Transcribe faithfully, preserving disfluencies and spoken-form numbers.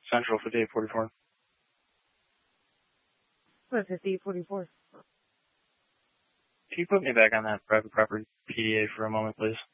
Central fifty-eight forty-four. What, fifty-eight forty-four? Can you put me back on that private property P D A for a moment, please?